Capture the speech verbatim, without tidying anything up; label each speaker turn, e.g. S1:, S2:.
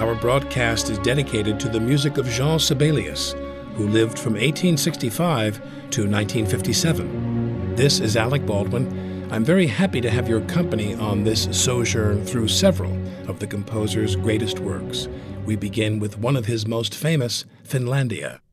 S1: our broadcast is dedicated to the music of Jean Sibelius, who lived from eighteen sixty-five to nineteen fifty-seven. This is Alec Baldwin. I'm very happy to have your company on this sojourn through several of the composer's greatest works. We begin with one of his most famous, Finlandia.